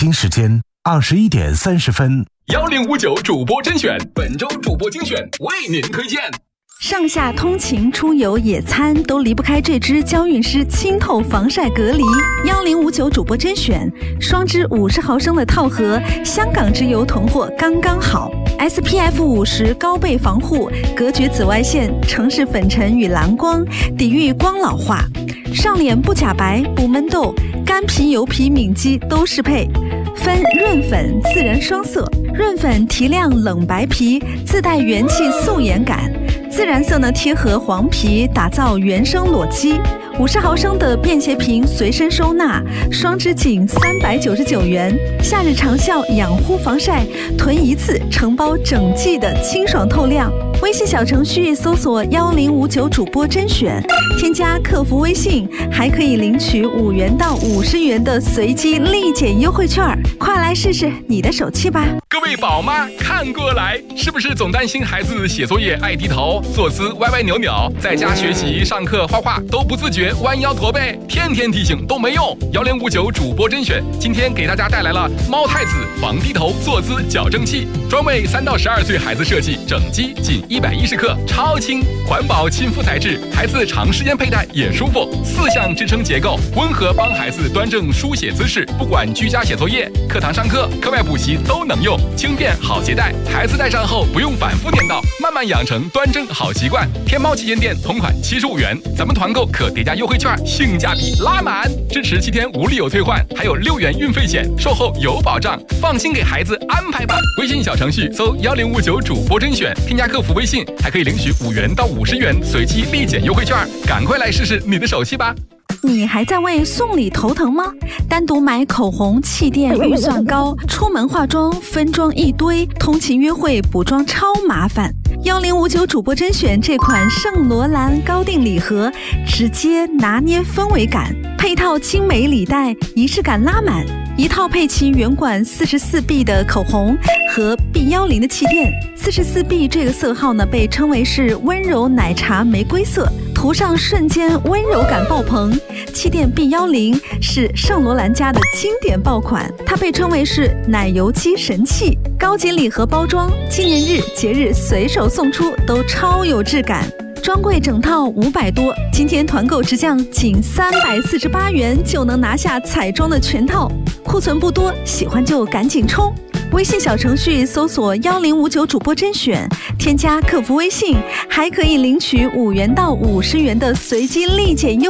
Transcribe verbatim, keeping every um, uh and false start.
京时间二十一点三十分。 幺零五九主播甄选，本周主播精选为您推荐。 上下通勤、出游、野餐都离不开这支娇韵诗清透防晒隔离。幺零五九主播甄选，双支五十毫升的套盒，香港直邮囤货刚刚好。S P F 五十高倍防护，隔绝紫外线、城市粉尘与蓝光，抵御光老化。上脸不假白、不闷痘，干皮、油皮、敏肌都适配。分润粉、自然双色，润粉提亮冷白皮，自带元气素颜感。自然色呢贴合黄皮，打造原生裸肌。五十毫升的便携瓶随身收纳，双支仅三百九十九元。夏日长效养护防晒，囤一次承包整季的清爽透亮。微信小程序搜索幺零五九主播甄选，添加客服微信，还可以领取五元到五十元的随机立减优惠券，快来试试你的手气吧！ 各位宝妈看过来，是不是总担心孩子写作业爱低头，坐姿歪歪扭扭，在家学习、上课、画画都不自觉弯腰驼背，天天提醒都没用。幺零五九主播甄选，今天给大家带来了猫太子防低头坐姿矫正器，专为三到十二岁孩子设计，整机仅一百一十克，超轻，环保亲肤材质，孩子长时间佩戴也舒服。四项支撑结构，温和帮孩子端正书写姿势，不管居家写作业、课堂上课、课外补习都能用，轻便好携带，孩子戴上后不用反复念叨，慢慢养成端正好习惯。天猫旗舰店同款七十五元，咱们团购可叠加优惠券，性价比拉满，支持七天无理由退换，还有六元运费险，售后有保障，放心给孩子安排吧。微信小程序搜幺零五九主播甄选，添加客服微信，还可以领取五元到五十元随机立减优惠券，赶快来试试你的手气吧。 你还在为送礼头疼吗？单独买口红、气垫预算高，出门化妆分装一堆，通勤约会补妆超麻烦。幺零五九主播甄选这款圣罗兰高定礼盒，直接拿捏氛围感，配套精美礼袋，仪式感拉满。一套配齐圆管四十四 B 的口红和 B 一零 的气垫。四十四 B 这个色号呢，被称为是温柔奶茶玫瑰色，涂上瞬间温柔感爆棚。气垫 B 一零 是圣罗兰家的经典爆款，它被称为是奶油肌神器。高级礼盒包装，纪念日、节日随手送出都超有质感。专柜整套五百多，今天团购直降仅三百四十八元就能拿下彩妆的全套，库存不多，喜欢就赶紧冲！微信小程序搜索幺零五九主播甄选，添加客服微信，还可以领取五元到五十元的随机立减优。